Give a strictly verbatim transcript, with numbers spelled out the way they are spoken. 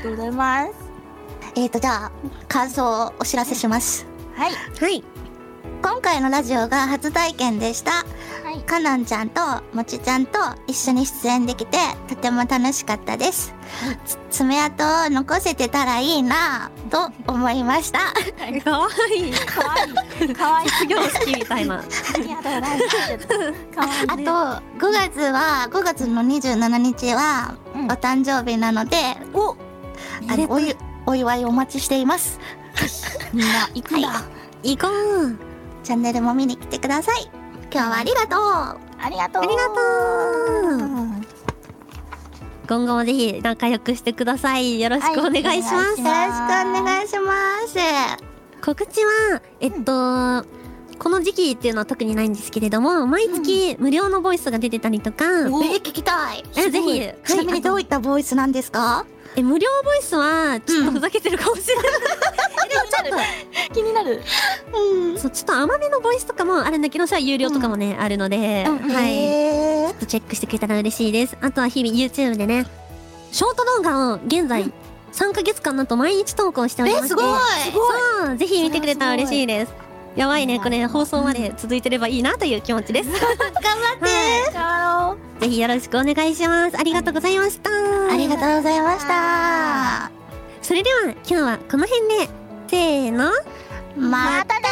とうございます。 えーと、じゃあ、感想をお知らせします。 はい。 はい。 今回のラジオが初体験でした。 はい。 かのんちゃんともちちゃんと一緒に出演できてとても楽しかったです。つ爪痕を残せてたらいいなぁと思いました。 かわいい。 かわいい。かわいい。 卒業式みたいな。 ありがとうございます。かわいい、ね。 あと、ごがつは、ごがつのにじゅうしちにちは、 うん、 お誕生日なので、 おあのおゆお祝いお待ちしています。 みんな行くんだ。 はい、行こう。 チャンネルも見に来てください。今日はありがとう。 ありがとう。 ありがとう。今後もぜひ仲良くしてください。よろしくお願いします。はい、よろしくお願いします。 告知は、えっと、うん、この時期っていうのは特にないんですけれども、毎月無料のボイスが出てたりとか、 うん、えー、聞きたい。 え、ぜひ。 ちなみにどういったボイスなんですか？ え、無料ボイスは、ちょっとふざけてるかもしれない。でもちょっと、気になる。 うん。そう、ちょっと甘めのボイスとかもあるんだけど、それは有料とかもね、うん、あるので、 うん、 はい。 えー、 ちょっとチェックしてくれたら嬉しいです。あとは日々 YouTube でね、ショート動画を現在、さんかげつかんなんと毎日投稿しておりまして。 え、すごいそう、ぜひ見てくれたら嬉しいです。やばいね、これ放送まで続いてればいいなという気持ちです。頑張って、 頑張ろう。ぜひよろしくお願いします。ありがとうございました。 ありがとうございました。 それでは今日はこの辺で、せーの、 またね。